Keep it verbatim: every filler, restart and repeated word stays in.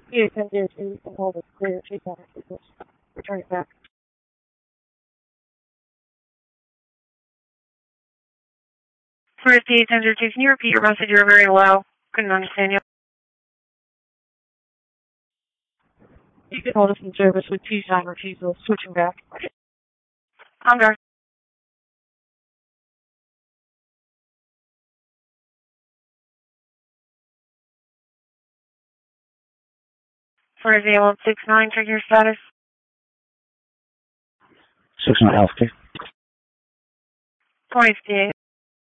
You can do two, you can hold it clear, two center sequence. Return it back. First eight Center two, can you repeat your message? You're very low. Couldn't understand you. You can hold us in service with two timer refusals. Switching back. I'm back. First eight one six nine, check your status. six nine healthcare. twenty-eight.